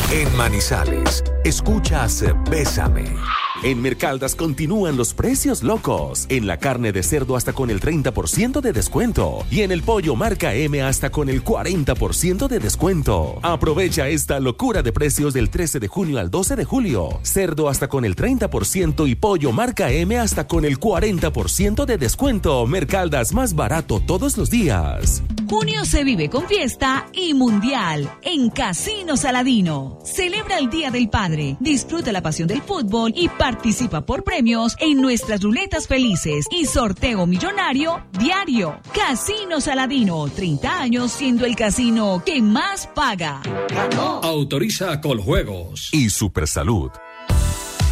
En Manizales, escuchas Bésame. En Mercaldas continúan los precios locos. En la carne de cerdo hasta con el 30% de descuento. Y en el pollo marca M hasta con el 40% de descuento. Aprovecha esta locura de precios del 13 de junio al 12 de julio. Cerdo hasta con el 30% y pollo marca M hasta con el 40% de descuento. Mercaldas, más barato todos los días. Junio se vive con fiesta y mundial en Casino Saladino. Celebra el Día del Padre, disfruta la pasión del fútbol y participa por premios en nuestras ruletas felices y sorteo millonario diario. Casino Saladino, 30 años siendo el casino que más paga. Autoriza Coljuegos y Supersalud.